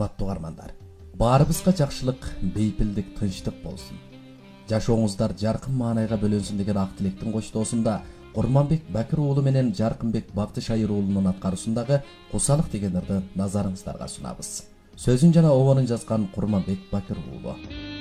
урматтуу угармандар. Баарыбызга жакшылык, бейпилдик, тынчтык болсун. Жашооңуздар жаркын маанайга бөлөнсүн деген ак тилектин коштоосунда Курманбек Бакыр уулу менен Жаркынбек Бактышайыр уулунун аткаруусундагы Кусалык деген ырды назарыңыздарга сунабыз. Сөзүн жана обонун жазган Курманбек Бакыр уулу.